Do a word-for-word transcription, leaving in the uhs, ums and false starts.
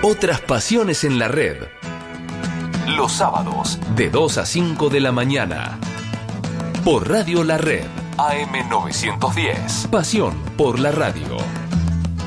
Otras pasiones en la red. Los sábados, de dos a cinco de la mañana. Por Radio La Red, A M novecientos diez. Pasión por la radio.